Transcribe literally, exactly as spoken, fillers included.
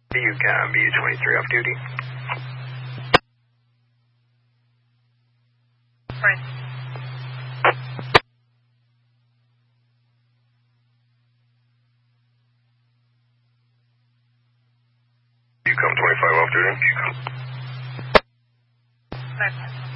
UCOM, B U twenty-three off duty. Right. UCOM twenty-five off duty. Right.